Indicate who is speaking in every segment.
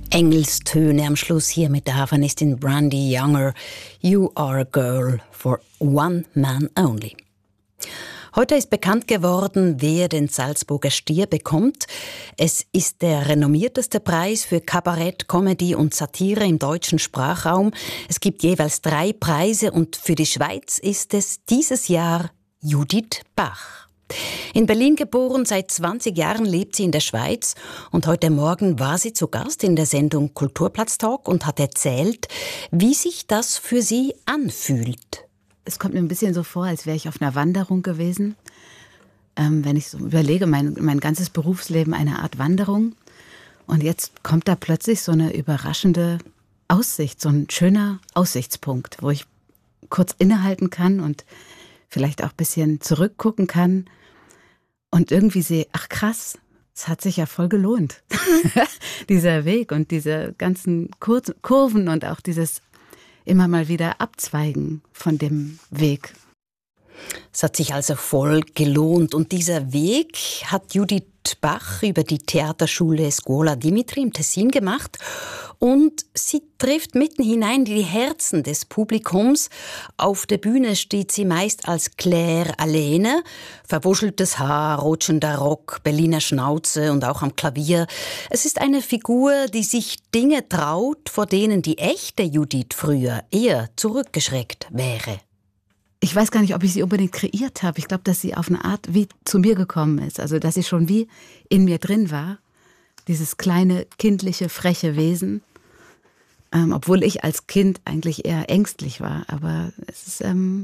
Speaker 1: Engelstöne am Schluss hier mit der Havanistin Brandy Younger. You are a girl for one man only. Heute ist bekannt geworden, wer den Salzburger Stier bekommt. Es ist der renommierteste Preis für Kabarett, Comedy und Satire im deutschen Sprachraum. Es gibt jeweils 3 Preise und für die Schweiz ist es dieses Jahr Judith Bach. In Berlin geboren, seit 20 Jahren lebt sie in der Schweiz und heute Morgen war sie zu Gast in der Sendung Kulturplatz-Talk und hat erzählt, wie sich das für sie anfühlt.
Speaker 2: Es kommt mir ein bisschen so vor, als wäre ich auf einer Wanderung gewesen. Wenn ich so überlege, mein ganzes Berufsleben eine Art Wanderung. Und jetzt kommt da plötzlich so eine überraschende Aussicht, so ein schöner Aussichtspunkt, wo ich kurz innehalten kann und vielleicht auch ein bisschen zurückgucken kann und irgendwie sehe, ach krass, es hat sich ja voll gelohnt. Dieser Weg und diese ganzen Kurven und auch dieses immer mal wieder Abzweigen von dem Weg.
Speaker 1: Es hat sich also voll gelohnt. Und dieser Weg hat Judith Bach über die Theaterschule Scuola Dimitri im Tessin gemacht. Und sie trifft mitten hinein die Herzen des Publikums. Auf der Bühne steht sie meist als Claire Alene. Verwuscheltes Haar, rutschender Rock, Berliner Schnauze und auch am Klavier. Es ist eine Figur, die sich Dinge traut, vor denen die echte Judith früher eher zurückgeschreckt wäre.
Speaker 2: Ich weiß gar nicht, ob ich sie unbedingt kreiert habe. Ich glaube, dass sie auf eine Art wie zu mir gekommen ist. Also, dass sie schon wie in mir drin war. Dieses kleine, kindliche, freche Wesen. Obwohl ich als Kind eigentlich eher ängstlich war. Aber es ist,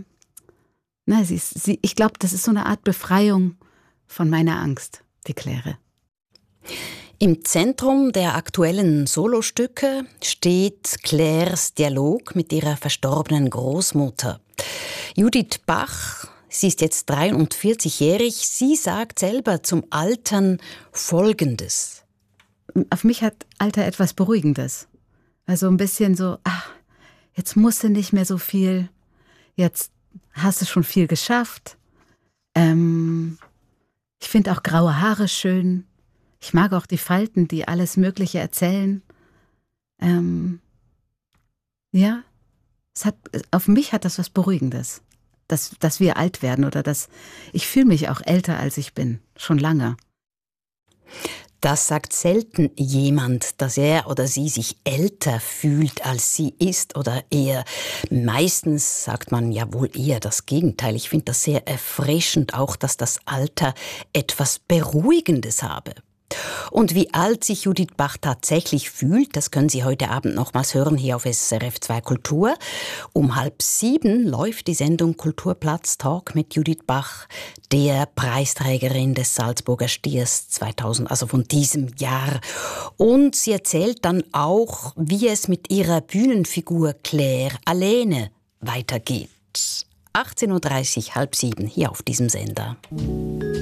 Speaker 2: ich glaube, das ist so eine Art Befreiung von meiner Angst, die Claire.
Speaker 1: Im Zentrum der aktuellen Solostücke steht Claires Dialog mit ihrer verstorbenen Großmutter. Judith Bach, sie ist jetzt 43-jährig, sie sagt selber zum Altern Folgendes.
Speaker 2: Auf mich hat Alter etwas Beruhigendes. Also ein bisschen so, jetzt musst du nicht mehr so viel, jetzt hast du schon viel geschafft. Ich finde auch graue Haare schön. Ich mag auch die Falten, die alles Mögliche erzählen. Auf mich hat das was Beruhigendes, dass wir alt werden oder dass ich fühle mich auch älter, als ich bin, schon lange.
Speaker 1: Das sagt selten jemand, dass er oder sie sich älter fühlt, als sie ist oder eher. Meistens sagt man ja wohl eher das Gegenteil. Ich finde das sehr erfrischend, auch dass das Alter etwas Beruhigendes habe. Und wie alt sich Judith Bach tatsächlich fühlt, das können Sie heute Abend nochmals hören hier auf SRF 2 Kultur. Um 6:30 läuft die Sendung Kulturplatz-Talk mit Judith Bach, der Preisträgerin des Salzburger Stiers 2000, also von diesem Jahr. Und sie erzählt dann auch, wie es mit ihrer Bühnenfigur Claire Alene weitergeht. 18:30 6:30 hier auf diesem Sender.